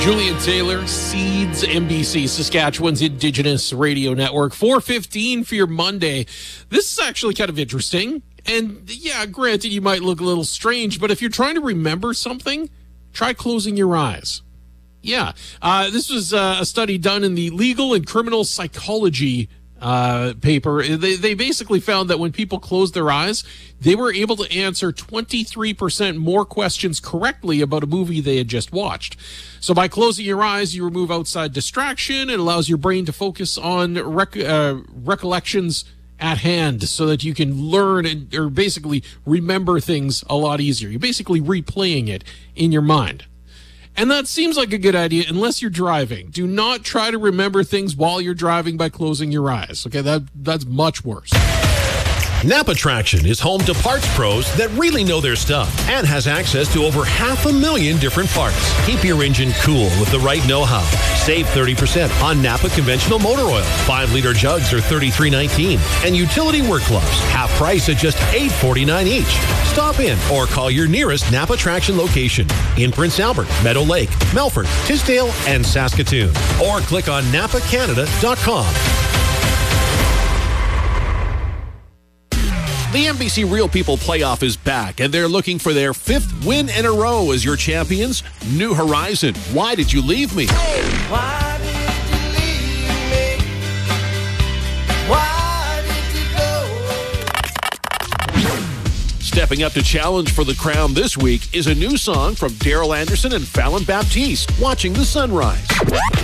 Julian Taylor, Seeds, NBC, Saskatchewan's Indigenous Radio Network. 4:15 for your Monday. This is actually kind of interesting. And yeah, granted, you might look a little strange, but if you're trying to remember something, try closing your eyes. Yeah, this was a study done in the Legal and Criminal Psychology paper. They basically found that when people closed their eyes, they were able to answer 23% more questions correctly about a movie they had just watched. So by closing your eyes, you remove outside distraction. It allows your brain to focus on recollections at hand so that you can learn or basically remember things a lot easier. You're basically replaying it in your mind. And that seems like a good idea unless you're driving. Do not try to remember things while you're driving by closing your eyes. Okay, that's much worse. Napa Traction is home to parts pros that really know their stuff and has access to over 500,000 different parts. Keep your engine cool with the right know-how. Save 30% on Napa conventional motor oil. 5-liter jugs are $33.19. And utility work gloves, half price at just $8.49 each. Stop in or call your nearest Napa Traction location in Prince Albert, Meadow Lake, Melfort, Tisdale, and Saskatoon. Or click on napacanada.com. The NBC Real People Playoff is back, and they're looking for their 5th win in a row as your champions. New Horizon, Why Did You Leave Me? Why did you leave me? Why did you go? Stepping up to challenge for the crown this week is a new song from Daryl Anderson and Fallon Baptiste, Watching the Sunrise.